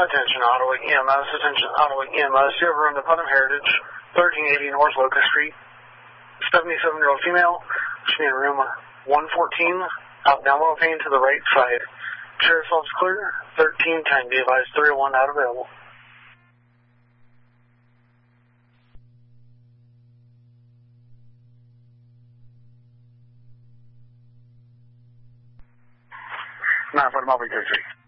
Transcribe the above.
Attention Ottawa EMS, you have run to Putnam Heritage, 1380 North Locust Street. 77-year-old female, she's in room 114, out download pane to the right side. Sheriff's office clear, 1310, be advised 301 not available. Not for the Mulberry Street.